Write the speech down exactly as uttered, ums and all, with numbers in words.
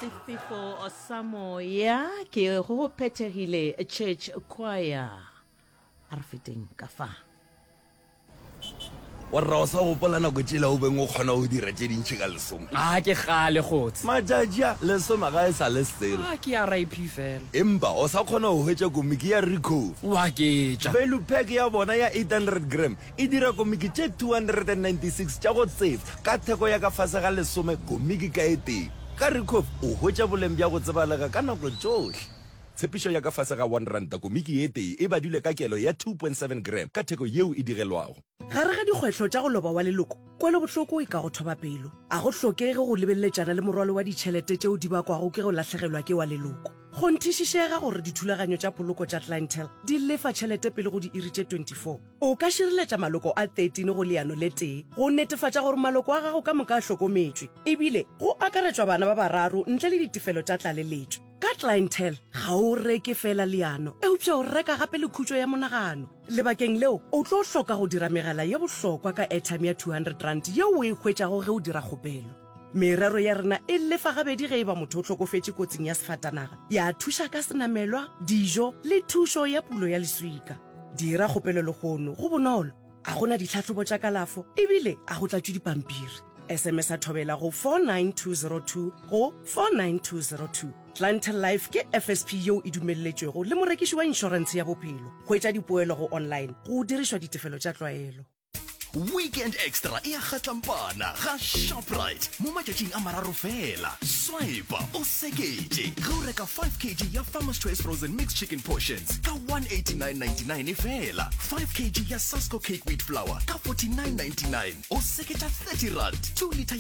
sefefo sa moya ke go phethegile church choir a re feteng ka fa wa rra o sa gopola nako tsela o beng o kgona go dira tse dintšhi ka lesome a ke gale gotse matšatši a lesome ga e sa le selo a ke ya rip fela empa o sa kgona go hwetša komiki ya recof wa ketša value pack ya bona ya eight hundred gram e dira komiki tše two hundred ninety-six tša go tsefa ka theko ya ka fase ga lesome komiki ka eteng ka recof o hwetša boleng bja go tsebalega ka nako tsohle tshepišo ya ka fase ga one ranta komiki e tee e badile ka kelo ya two point seven gram ka theko yeo e digelwago gare ga dikgwetlho tša go loba wa leloko kwele bohloko e ka go thoba pelo a go hlokege go lebelletšana le morwalo wa ditšhelete tšeo di bakwago ke go lahlegelwa ke wa leloko go nthišišega gore dithulaganyo tša poloko tša clientele di lefa tšhelete pele go di iri tše twenty-four o ka šireletša maloko a thirteen go leano le tee go netefatša gore maloko a gago ka moka a hlokometšwe ebile go akaretšwa bana ba bararo ntle le ditefelo tša tlaleletšo ka clientele ga o reke fela leano eupša o reka gape le khutšo ya monagano lebakeng leo o tlo hloka go dira megala ya bohlokwa ka airtime ya two hundred rand yeo o e hwetšago ge o dira kgopelo merero ya rena e lefa gabedi ge e ba motho o hlokofetše kotsing ya sefatanaga ya thuša ka senamelwa dijo le thušo ya pulo ya leswika dira kgopelo legono go bonolo a gona ditlhatlhobo tša kalafo ebile a go tlatšwe dipampiri sms a thobela go four nine two zero two go four nine two zero two clientele life ke F S P yeo e dumelletšwego le morekiši wa inšorense ya bophelo go etša dipoelo go online go dirišwa ditefelo tša tlwaelo Weekend Extra e a kgatlampana ga Shoprite mo matšatšing a mararo fela swipe o seketše ge o reka five kilograms ya Farmer's Choice frozen mixed chicken portions ka one eighty-nine ninety-nine fela five kilograms ya Sasco cake wheat flour ka forty-nine ninety-nine o seketša thirty rand two liter